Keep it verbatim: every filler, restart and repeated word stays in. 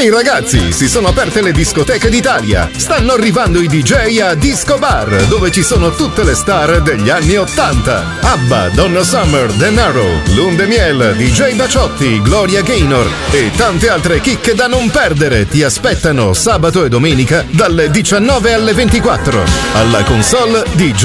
Ehi ragazzi, si sono aperte le discoteche d'Italia. Stanno arrivando i D J a Disco Bar, dove ci sono tutte le star degli anni ottanta. ABBA, Donna Summer, De Niro, Lunde Miel, D J Baciotti, Gloria Gaynor e tante altre chicche da non perdere ti aspettano sabato e domenica dalle diciannove alle ventiquattro. Alla console D J